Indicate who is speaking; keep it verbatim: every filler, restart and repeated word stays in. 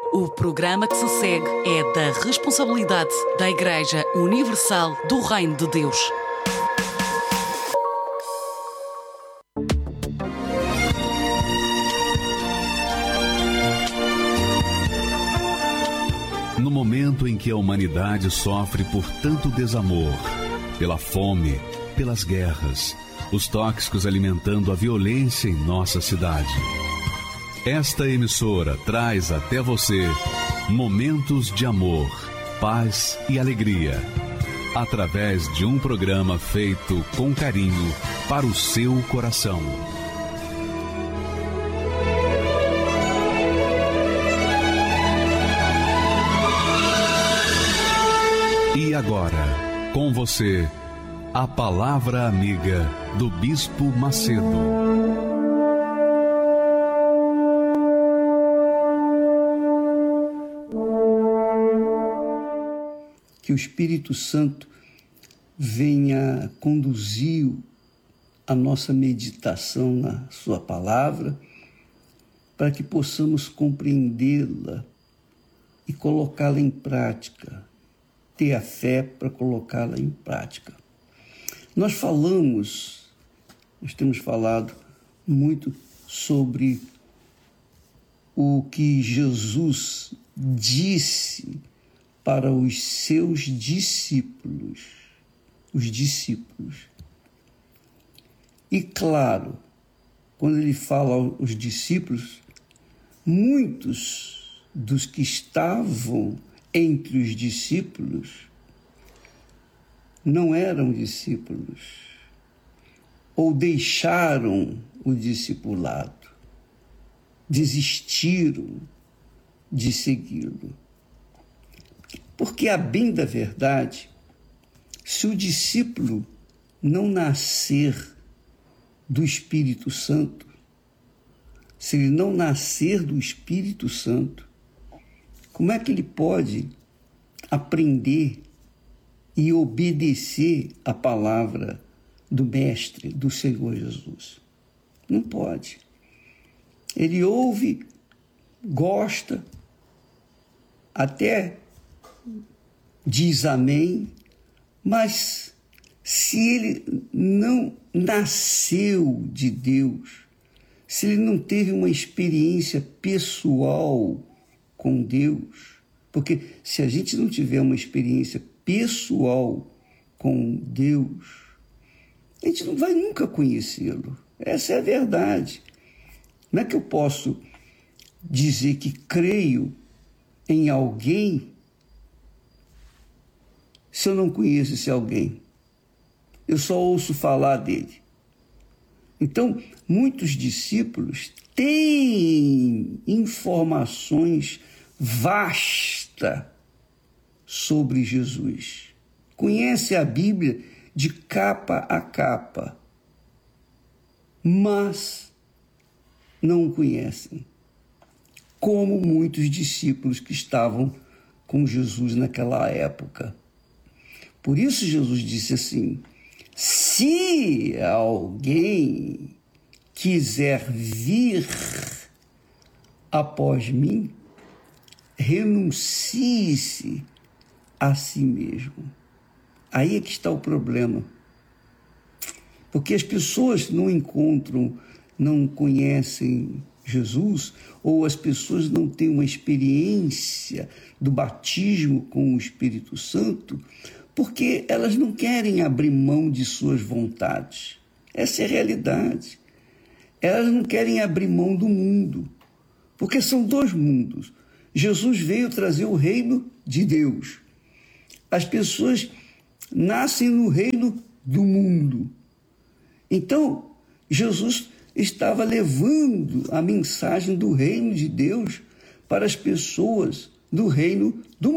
Speaker 1: O programa que se segue é da responsabilidade da Igreja Universal do Reino de Deus.
Speaker 2: No momento em que a humanidade sofre por tanto desamor, pela fome, pelas guerras, os tóxicos alimentando a violência em nossa cidade, esta emissora traz até você momentos de amor, paz e alegria, através de um programa feito com carinho para o seu coração. E agora, com você, a Palavra Amiga do Bispo Macedo.
Speaker 3: Que o Espírito Santo venha conduzir a nossa meditação na sua palavra, para que possamos compreendê-la e colocá-la em prática, ter a fé para colocá-la em prática. Nós falamos, nós temos falado muito sobre o que Jesus disse para os seus discípulos, os discípulos. E claro, quando ele fala aos discípulos, muitos dos que estavam entre os discípulos não eram discípulos, ou deixaram o discipulado, desistiram de segui-lo. Porque, a bem da verdade, se o discípulo não nascer do Espírito Santo, se ele não nascer do Espírito Santo, como é que ele pode aprender e obedecer a palavra do Mestre, do Senhor Jesus? Não pode. Ele ouve, gosta, até diz amém, mas se ele não nasceu de Deus, se ele não teve uma experiência pessoal com Deus, porque se a gente não tiver uma experiência pessoal com Deus, a gente não vai nunca conhecê-lo. Essa é a verdade. Como é que eu posso dizer que creio em alguém se eu não conheço esse alguém? Eu só ouço falar dele. Então, muitos discípulos têm informações vastas sobre Jesus. Conhecem a Bíblia de capa a capa, mas não o conhecem, como muitos discípulos que estavam com Jesus naquela época. Por isso Jesus disse assim: se alguém quiser vir após mim, renuncie-se a si mesmo. Aí é que está o problema. Porque as pessoas não encontram, não conhecem Jesus, ou as pessoas não têm uma experiência do batismo com o Espírito Santo, porque elas não querem abrir mão de suas vontades. Essa é a realidade. Elas não querem abrir mão do mundo, porque são dois mundos. Jesus veio trazer o reino de Deus. As pessoas nascem no reino do mundo. Então, Jesus estava levando a mensagem do reino de Deus para as pessoas do reino do